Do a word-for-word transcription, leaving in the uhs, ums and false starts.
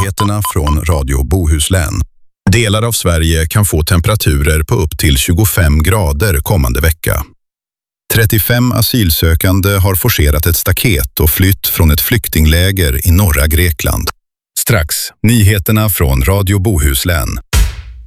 Nyheterna från Radio Bohuslän. Delar av Sverige kan få temperaturer på upp till tjugofem grader kommande vecka. trettiofem asylsökande har forcerat ett staket och flytt från ett flyktingläger i norra Grekland. Strax, nyheterna från Radio Bohuslän.